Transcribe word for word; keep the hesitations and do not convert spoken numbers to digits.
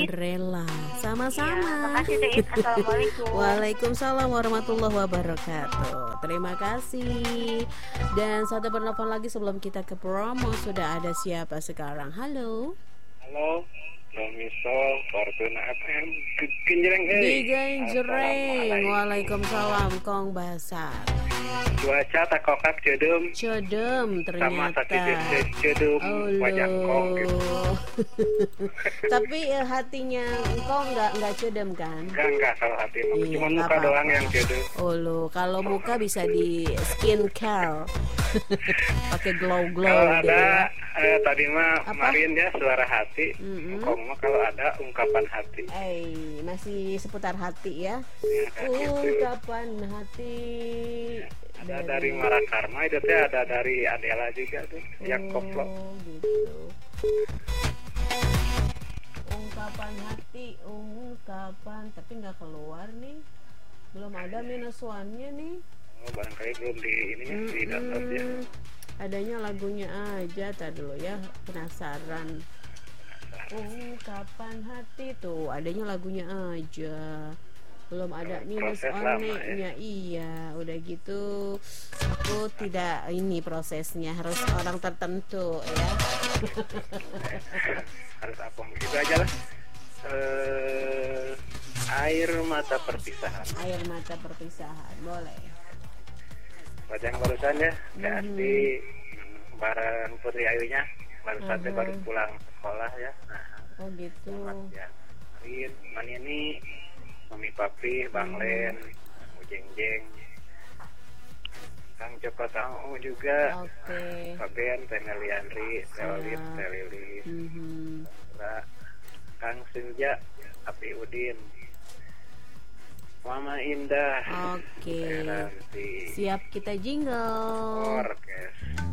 dengan rela. Sama-sama. Ya, makasih Teh. Assalamualaikum. Waalaikumsalam warahmatullahi wabarakatuh. Terima kasih. Dan satu penelpon lagi sebelum kita ke promo. Sudah ada siapa sekarang? Halo. Halo, Misol, Fortuna F M, Genjreng Di Genjreng. Waalaikumsalam, Kong Basar. Cuaca tak kokak cedem. Cedem Sama ternyata. sakit cedem wajah kong gitu. Tapi eh, hatinya Kong nggak nggak cedem kan? Enggak, enggak kalau hati mah. Iya, Cuma nggak muka apa-apa. doang yang cedem. Oh lo, kalau muka bisa di skin care. Pakai glow glow Kalau gitu ada ya. eh, tadi mah Apa? kemarin ya suara hati. Mm-mm. Kong mah kalau ada ungkapan hati. Eh, masih seputar hati ya. Ya, kayak gitu. Ungkapan hati. Ada dari Marakarma, itu teh ada dari Adela juga tuh, yang koplo. Oh, gitu. Ungkapan hati, ungkapan, tapi nggak keluar nih. Belum ada minus one-nya nih. Oh, barangkali belum di ini ya, di download ya. Mm-mm. Adanya lagunya aja, tadi dulu ya, penasaran. Ungkapan hati tuh, adanya lagunya aja. Belum ada minus Proses lama, one-nya. Iya, udah gitu aku tidak ini prosesnya, harus orang tertentu ya. Harus apa gitu aja lah. Eh, air mata perpisahan. Air mata perpisahan, boleh. Baca yang barusan ya, Mhm. Asti bareng Putri Ayunya barusan teh Aha. baru pulang sekolah ya. Nah, Oh gitu. selamat ya. Marin, Man ini, Mami Papi, Bang Len, Ujeng Jeng, Kang Joko Tanggu juga, Oke. Fabian, Teh Meliandri, Teh Olit, Siap. Teh Lilis, Mhm. Mbak, Kang Senja, Api Udin, Mama Indah, Oke. Teh Ranti, Siap, kita jingle. Orkes.